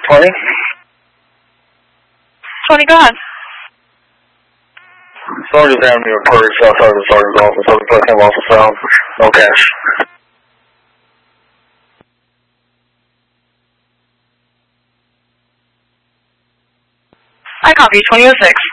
20? 20, go ahead. Sergeant Avenue and Prairie, outside the sergeant's office. Other place came off the sound. No cash. I copy, 2006.